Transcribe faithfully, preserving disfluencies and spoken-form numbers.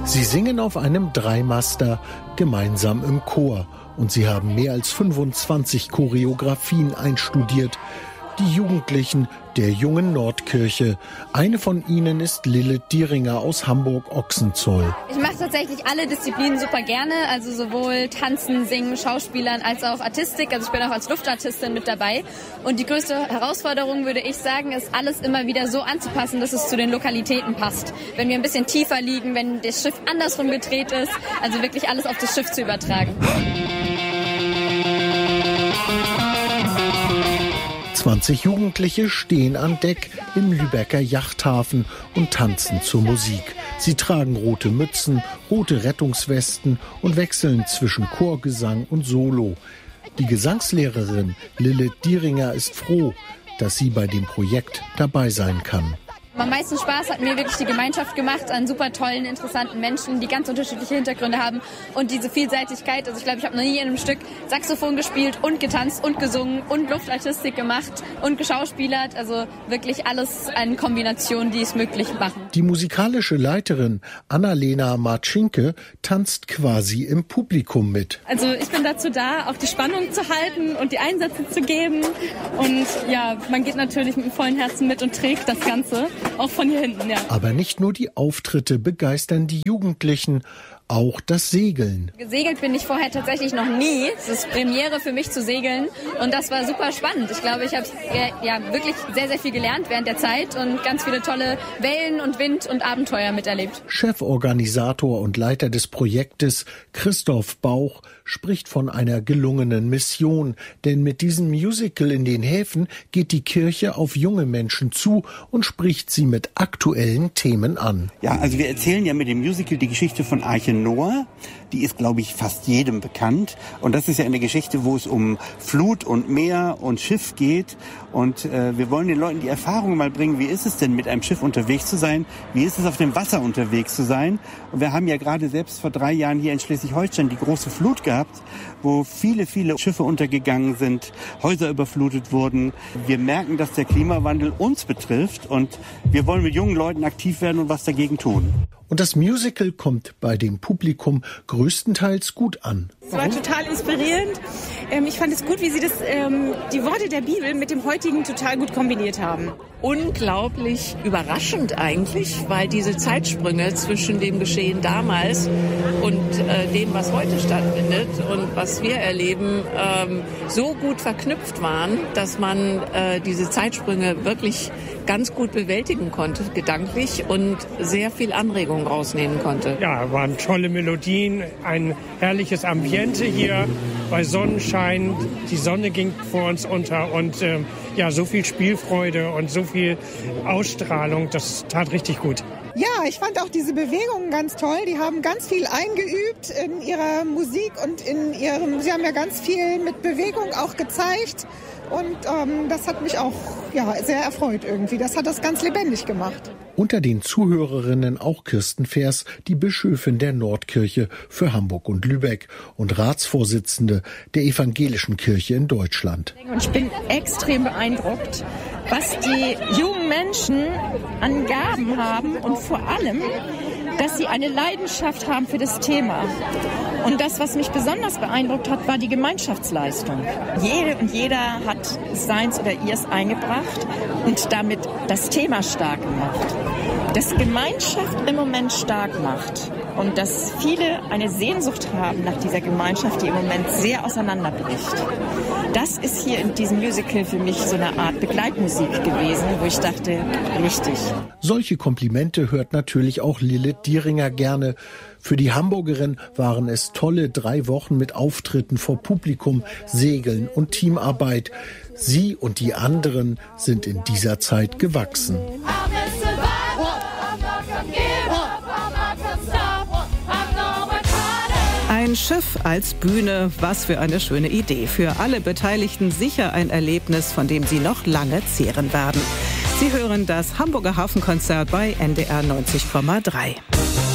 Sie singen auf einem Dreimaster, gemeinsam im Chor. Und sie haben mehr als fünfundzwanzig Choreografien einstudiert. Die Jugendlichen der Jungen Nordkirche. Eine von ihnen ist Lilith Dieringer aus Hamburg-Ochsenzoll. Ich mache tatsächlich alle Disziplinen super gerne, also sowohl Tanzen, Singen, Schauspielern als auch Artistik. Also ich bin auch als Luftartistin mit dabei. Und die größte Herausforderung, würde ich sagen, ist, alles immer wieder so anzupassen, dass es zu den Lokalitäten passt. Wenn wir ein bisschen tiefer liegen, wenn das Schiff andersrum gedreht ist, also wirklich alles auf das Schiff zu übertragen. zwanzig Jugendliche stehen an Deck im Lübecker Yachthafen und tanzen zur Musik. Sie tragen rote Mützen, rote Rettungswesten und wechseln zwischen Chorgesang und Solo. Die Gesangslehrerin Lilith Dieringer ist froh, dass sie bei dem Projekt dabei sein kann. Am meisten Spaß hat mir wirklich die Gemeinschaft gemacht an super tollen, interessanten Menschen, die ganz unterschiedliche Hintergründe haben und diese Vielseitigkeit. Also ich glaube, ich habe noch nie in einem Stück Saxophon gespielt und getanzt und gesungen und Luftartistik gemacht und geschauspielert. Also wirklich alles eine Kombination, die es möglich machen. Die musikalische Leiterin Annalena Marczynke tanzt quasi im Publikum mit. Also ich bin dazu da, auch die Spannung zu halten und die Einsätze zu geben. Und ja, man geht natürlich mit dem vollen Herzen mit und trägt das Ganze. Auch von hier hinten, ja. Aber nicht nur die Auftritte begeistern die Jugendlichen, auch das Segeln. Gesegelt bin ich vorher tatsächlich noch nie. Es ist Premiere für mich zu segeln und das war super spannend. Ich glaube, ich habe ja wirklich sehr, sehr viel gelernt während der Zeit und ganz viele tolle Wellen und Wind und Abenteuer miterlebt. Cheforganisator und Leiter des Projektes Christoph Bauch spricht von einer gelungenen Mission, denn mit diesem Musical in den Häfen geht die Kirche auf junge Menschen zu und spricht sie mit aktuellen Themen an. Ja, also wir erzählen ja mit dem Musical die Geschichte von Arche Noah. Die ist, glaube ich, fast jedem bekannt. Und das ist ja eine Geschichte, wo es um Flut und Meer und Schiff geht. Und äh, wir wollen den Leuten die Erfahrung mal bringen, wie ist es denn, mit einem Schiff unterwegs zu sein? Wie ist es, auf dem Wasser unterwegs zu sein? Und wir haben ja gerade selbst vor drei Jahren hier in Schleswig-Holstein die große Flut gehabt, wo viele, viele Schiffe untergegangen sind, Häuser überflutet wurden. Wir merken, dass der Klimawandel uns betrifft und wir wollen mit jungen Leuten aktiv werden und was dagegen tun. Und das Musical kommt bei dem Publikum größtenteils gut an. Es war total inspirierend. Ich fand es gut, wie Sie das, die Worte der Bibel mit dem heutigen total gut kombiniert haben. Unglaublich überraschend eigentlich, weil diese Zeitsprünge zwischen dem Geschehen damals und äh, dem, was heute stattfindet und was wir erleben, ähm, so gut verknüpft waren, dass man äh, diese Zeitsprünge wirklich ganz gut bewältigen konnte, gedanklich, und sehr viel Anregung rausnehmen konnte. Ja, waren tolle Melodien, ein herrliches Ambiente hier bei Sonnenschein. Die Sonne ging vor uns unter und äh, ja, so viel Spielfreude und so viel Ausstrahlung, das tat richtig gut. Ja, ich fand auch diese Bewegungen ganz toll. Die haben ganz viel eingeübt in ihrer Musik und in ihrem, sie haben ja ganz viel mit Bewegung auch gezeigt. Und ähm, das hat mich auch ja, sehr erfreut irgendwie. Das hat das ganz lebendig gemacht. Unter den Zuhörerinnen auch Kirsten Vers, die Bischöfin der Nordkirche für Hamburg und Lübeck und Ratsvorsitzende der Evangelischen Kirche in Deutschland. Und ich bin extrem beeindruckt, was die jungen Menschen an Gaben haben und vor allem, dass sie eine Leidenschaft haben für das Thema. Und das, was mich besonders beeindruckt hat, war die Gemeinschaftsleistung. Jede und jeder hat seins oder ihrs eingebracht und damit das Thema stark gemacht. Dass Gemeinschaft im Moment stark macht und dass viele eine Sehnsucht haben nach dieser Gemeinschaft, die im Moment sehr auseinanderbricht. Das ist hier in diesem Musical für mich so eine Art Begleitmusik gewesen, wo ich dachte, richtig. Solche Komplimente hört natürlich auch Lilith Dieringer gerne. Für die Hamburgerin waren es tolle drei Wochen mit Auftritten vor Publikum, Segeln und Teamarbeit. Sie und die anderen sind in dieser Zeit gewachsen. Ein Schiff als Bühne, was für eine schöne Idee. Für alle Beteiligten sicher ein Erlebnis, von dem sie noch lange zehren werden. Sie hören das Hamburger Hafenkonzert bei N D R neunzig Komma drei.